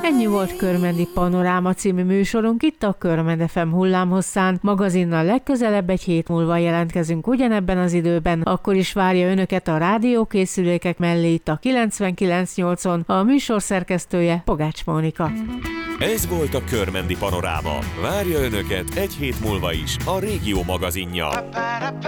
Ennyi volt Körmendi Panoráma című műsorunk itt a Körmend FM hullámhosszán. Magazinnal legközelebb egy hét múlva jelentkezünk ugyanebben az időben, akkor is várja önöket a rádiókészülékek mellé itt a 99.8-on, a műsor szerkesztője Pogács Mónika. Ez volt a Körmendi Panoráma. Várja önöket egy hét múlva is a Régió magazinja.